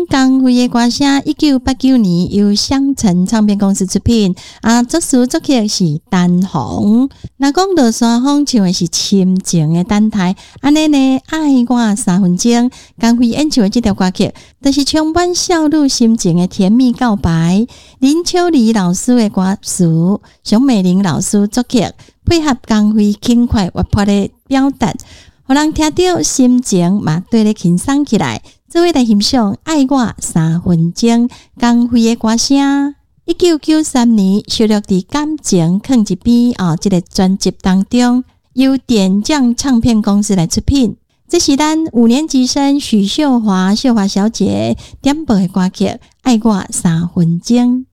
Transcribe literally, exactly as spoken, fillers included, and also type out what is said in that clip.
种光辉的歌声，一九八九年由香橙唱片公司出品，啊，作词作曲是陈鸿。若讲落山风唱的是深情的等待，安尼呢，爱我三分钟，光辉演唱的这条歌曲，就是充满少女心情的甜蜜告白。林秋离老师的歌词，熊美玲老师作曲，配合光辉轻快活泼的表达，互人听到心情嘛对咧轻松起来。做位来欣赏《爱我三分钟》光辉的歌声。一九九三年收录伫《感情放一边》哦，这个专辑当中，由点将唱片公司来出品。这是咱五年级生许秀华秀华小姐点播的歌曲《爱我三分钟》。